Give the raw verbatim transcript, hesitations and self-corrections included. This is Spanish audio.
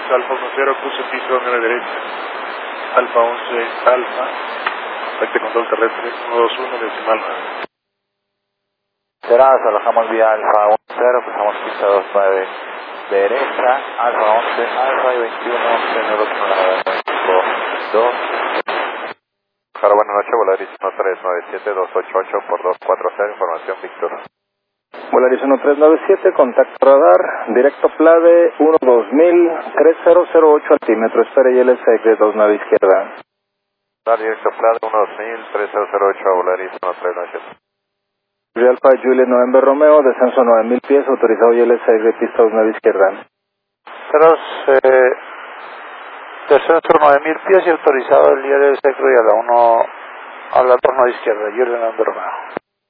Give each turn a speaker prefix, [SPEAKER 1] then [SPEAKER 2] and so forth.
[SPEAKER 1] Volaris Alfa uno cero, cruce piso nueve derecha. Alfa once, Alfa. Contacte control terrestre uno dos uno, decimal nueve.
[SPEAKER 2] Serás, alojamos vía Alfa uno cero, cruzamos pista dos nueve derecha, Alfa once, Alfa y veintiuno, tener otro lado, dos.
[SPEAKER 3] Claro, buenas noches, Volaris uno tres nueve siete dos ocho ocho por dos cuatro cero, información Víctor.
[SPEAKER 4] Volaris uno tres nueve siete, contacto radar, directo Plade uno dos mil, tres cero cero ocho altímetro, espere y L S X dos nueve izquierda.
[SPEAKER 3] Directo Plade uno dos mil, tres cero cero ocho, Volaris uno tres nueve siete.
[SPEAKER 4] Alfa Juliet November Romeo, descenso nueve mil pies, autorizado y L S X pista dos nueve izquierda.
[SPEAKER 2] Ceros, eh, descenso nueve mil pies y autorizado el I L S X a la uno, a la dos nueve izquierda, Juliet November Romeo.